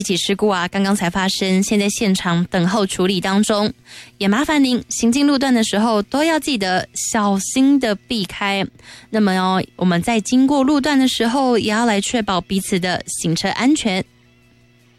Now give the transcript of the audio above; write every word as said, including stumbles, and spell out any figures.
一起事故啊，刚刚才发生，现在现场等候处理当中，也麻烦您行进路段的时候都要记得小心的避开。那么哦，我们在经过路段的时候，也要来确保彼此的行车安全。